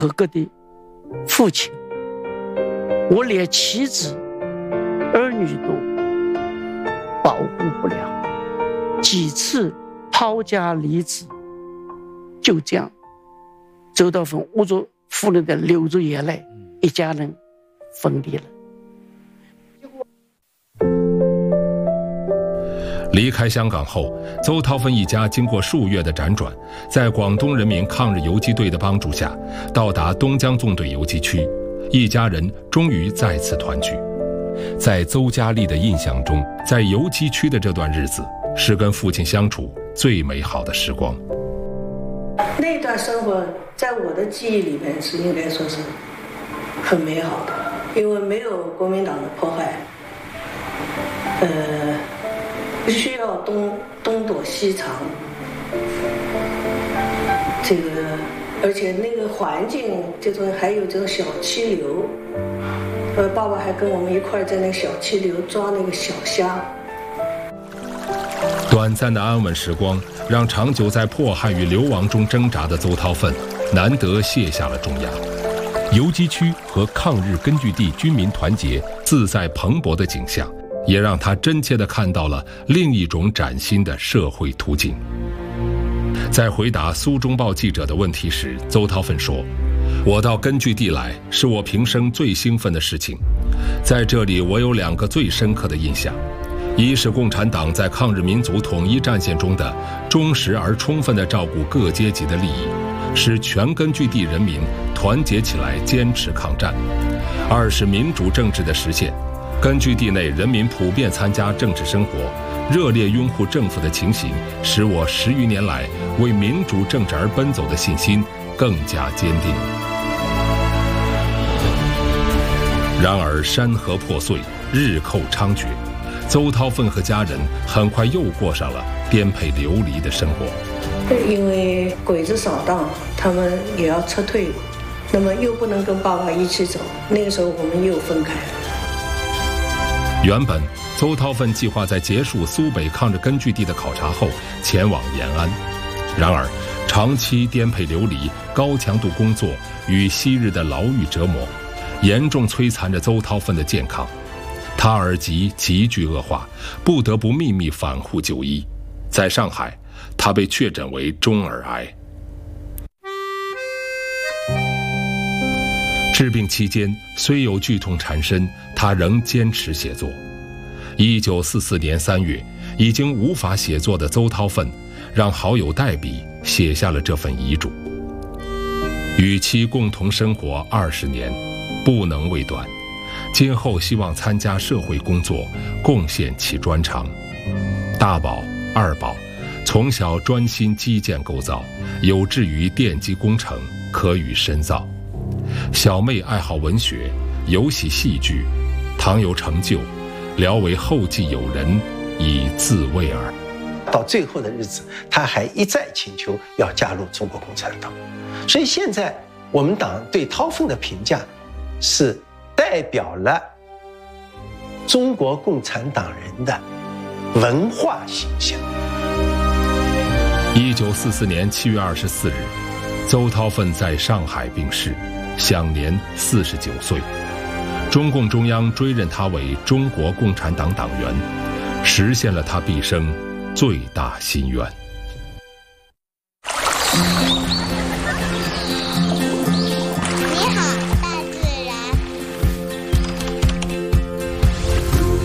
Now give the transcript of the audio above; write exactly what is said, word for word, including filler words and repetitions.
合格的父亲，我连妻子儿女都保护不了，几次抛家离子，就这样，周道芬捂着妇人的流着眼泪，一家人分离了。 离开香港后，邹韬芬一家经过数月的辗转，在广东人民抗日游击队的帮助下，到达东江纵队游击区，一家人终于再次团聚。在邹家丽的印象中，在游击区的这段日子是跟父亲相处最美好的时光。 那段生活在我的记忆里面是应该说是很美好的，因为没有国民党的迫害，呃不需要东东躲西藏，这个而且那个环境这种还有这种小溪流，呃，爸爸还跟我们一块在那个小溪流抓那个小虾。 短暂的安稳时光，让长久在迫害与流亡中挣扎的邹韬芬难得卸下了重压。游击区和抗日根据地军民团结、自在蓬勃的景象，也让他真切地看到了另一种崭新的社会途径。在回答苏中报记者的问题时，邹韬芬说：“我到根据地来，是我平生最兴奋的事情。在这里，我有两个最深刻的印象。一是共产党在抗日民族统一战线中的忠实而充分地照顾各阶级的利益，使全根据地人民团结起来坚持抗战；二是民主政治的实现。根据地内人民普遍参加政治生活，热烈拥护政府的情形，使我十余年来为民主政治而奔走的信心更加坚定。”然而山河破碎，日寇猖獗，邹韬芬和家人很快又过上了颠沛流离的生活。 因为鬼子扫荡，他们也要撤退，那么又不能跟爸爸一起走，那个时候我们又分开了。 原本邹韬芬计划在结束苏北抗日根据地的考察后前往延安，然而长期颠沛流离、高强度工作与昔日的牢狱折磨，严重摧残着邹韬芬的健康。他耳疾急剧恶化，不得不秘密返沪就医。在上海，他被确诊为中耳癌。治病期间，虽有剧痛缠身，他仍坚持写作。一九四四年三月，已经无法写作的邹韬芬，让好友代笔写下了这份遗嘱：与其共同生活二十年，不能为短。今后希望参加社会工作，贡献其专长。大宝、二宝从小专心基建构造，有志于电机工程，可与深造。小妹爱好文学，尤喜戏剧，倘有成就，聊为后继有人，以自慰耳。 到最后的日子，他还一再请求要加入中国共产党。所以现在我们党对韬芬的评价是代表了中国共产党人的文化形象。 一九四四年七月二十四日，邹韬芬在上海病逝，享年四十九岁。中共中央追认他为中国共产党党员，实现了他毕生最大心愿。